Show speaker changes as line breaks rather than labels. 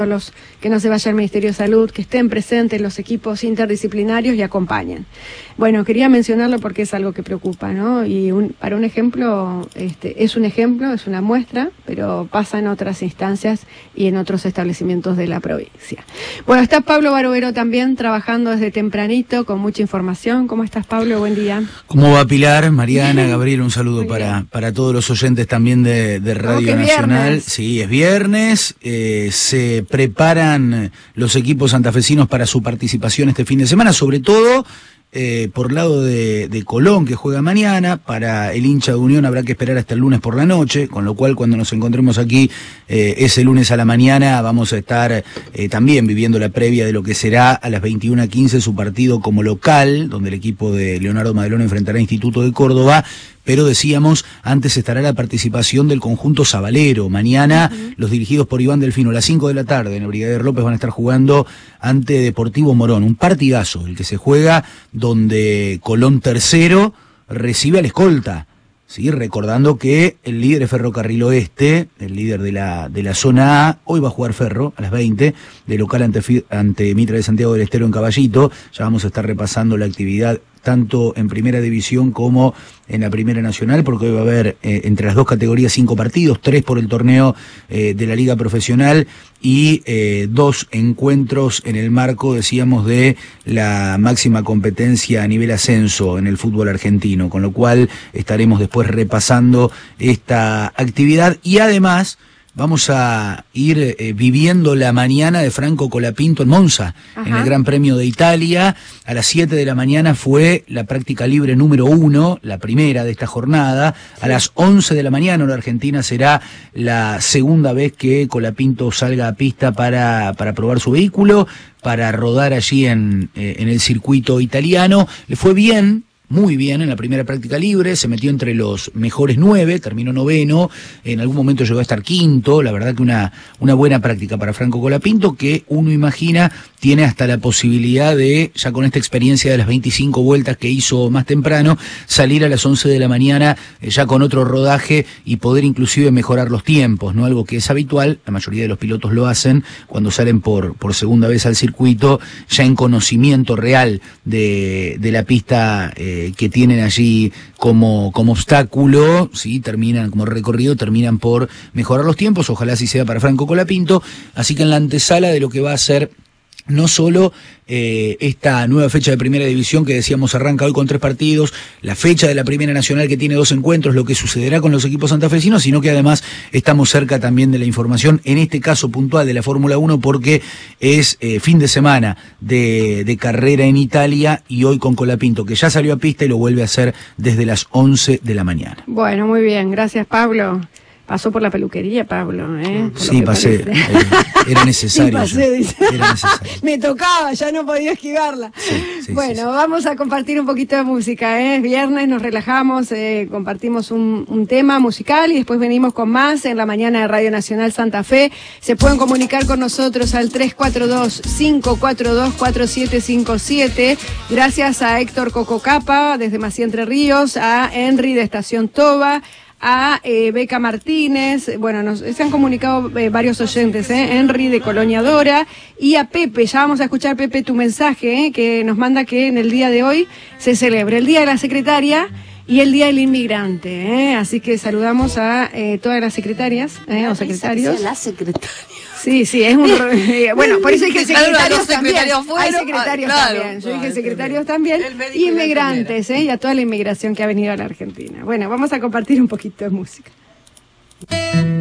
los que no se vaya al Ministerio de Salud, que estén presentes los equipos interdisciplinarios y acompañen. Bueno, quería mencionarlo porque es algo que preocupa, ¿no? Y para un ejemplo, es un ejemplo, es una muestra, pero pasa en otras instancias y en otros establecimientos de la provincia. Bueno, está Pablo Barovero también trabajando desde tempranito con mucha información. ¿Cómo estás, Pablo? Buen día.
¿Cómo va Pilar? Mariana, Gabriel, un saludo para todos los oyentes también de Radio Nacional.
Viernes.
Sí, es viernes, se preparan los equipos santafesinos para su participación este fin de semana, sobre todo por lado de Colón, que juega mañana. Para el hincha de Unión habrá que esperar hasta el lunes por la noche, con lo cual cuando nos encontremos aquí ese lunes a la mañana vamos a estar también viviendo la previa de lo que será a las 21:15 su partido como local, donde el equipo de Leonardo Madelón enfrentará a Instituto de Córdoba. Pero decíamos, antes estará la participación del conjunto sabalero. Mañana los dirigidos por Iván Delfino a las 5 de la tarde en el Brigadier López van a estar jugando ante Deportivo Morón. Un partidazo, el que se juega donde Colón tercero recibe al escolta. Sí, recordando que el líder es Ferrocarril Oeste, el líder de la zona A. Hoy va a jugar Ferro a las 20, de local ante Mitra de Santiago del Estero en Caballito. Ya vamos a estar repasando la actividad tanto en Primera División como en la Primera Nacional, porque hoy va a haber entre las dos categorías 5 partidos, 3 por el torneo de la Liga Profesional y 2 encuentros en el marco, decíamos, de la máxima competencia a nivel ascenso en el fútbol argentino, con lo cual estaremos después repasando esta actividad y además vamos a ir viviendo la mañana de Franco Colapinto en Monza. Ajá. En el Gran Premio de Italia. A las 7 de la mañana fue la práctica libre número 1, la primera de esta jornada. Sí. A las 11 de la mañana, hora argentina, será la segunda vez que Colapinto salga a pista para probar su vehículo, para rodar allí en el circuito italiano. Le fue bien. Muy bien en la primera práctica libre, se metió entre los mejores 9, terminó 9º, en algún momento llegó a estar 5º, la verdad que una buena práctica para Franco Colapinto, que uno imagina tiene hasta la posibilidad de, ya con esta experiencia de las 25 vueltas que hizo más temprano, salir a las 11 de la mañana ya con otro rodaje y poder inclusive mejorar los tiempos, ¿no? Algo que es habitual, la mayoría de los pilotos lo hacen cuando salen por segunda vez al circuito, ya en conocimiento real de la pista que tienen allí como obstáculo, ¿sí? Terminan como recorrido, terminan por mejorar los tiempos, ojalá así sea para Franco Colapinto, así que en la antesala de lo que va a ser no solo esta nueva fecha de Primera División que decíamos arranca hoy con 3 partidos, la fecha de la Primera Nacional que tiene 2 encuentros, lo que sucederá con los equipos santafesinos, sino que además estamos cerca también de la información, en este caso puntual de la Fórmula 1, porque es fin de semana de carrera en Italia y hoy con Colapinto, que ya salió a pista y lo vuelve a hacer desde las 11 de la mañana.
Bueno, muy bien, gracias Pablo. Pasó por la peluquería, Pablo,
Sí, pasé. Era necesario.
Sí, pasé, dice.
Era necesario.
Me tocaba, ya no podía esquivarla.
Sí,
bueno, vamos a compartir un poquito de música, Es viernes, nos relajamos, compartimos un tema musical y después venimos con más en la mañana de Radio Nacional Santa Fe. Se pueden comunicar con nosotros al 342-542-4757. Gracias a Héctor Cococapa, desde Mací Entre Ríos, a Henry de Estación Toba, a Beca Martínez, bueno, se han comunicado varios oyentes, Henry de Colonia Dora, y a Pepe, ya vamos a escuchar, Pepe, tu mensaje, que nos manda que en el día de hoy se celebre el Día de la Secretaria y el Día del Inmigrante, así que saludamos a todas las secretarias, o secretarios.
La secretaria.
Sí, es un... bueno, por eso dije secretarios también. Hay secretarios
claro,
también. Yo dije secretarios también. Inmigrantes, y a toda la inmigración que ha venido a la Argentina. Bueno, vamos a compartir un poquito de música.